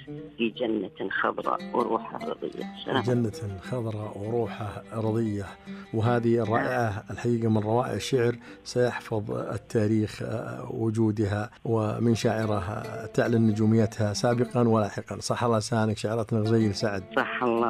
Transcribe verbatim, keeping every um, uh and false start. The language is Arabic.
في جنة خضراء وروحها رضية. جنة خضراء وروحها رضية. وهذه الرائعة الحقيقة من روائع الشعر سيحفظ التاريخ وجودها، ومن شاعرها تعلن نجوميتها سابقا ولاحقا. صح الله لسانك، شعرتنا غزيل سعد. صح الله.